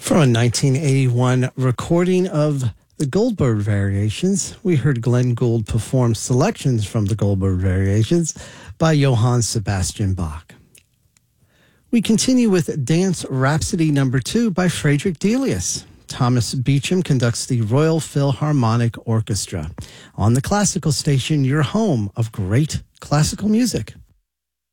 From a 1981 recording of the Goldberg Variations, we heard Glenn Gould perform selections from the Goldberg Variations by Johann Sebastian Bach. We continue with Dance Rhapsody No. 2 by Frederick Delius. Thomas Beecham conducts the Royal Philharmonic Orchestra. On the classical station, your home of great classical music.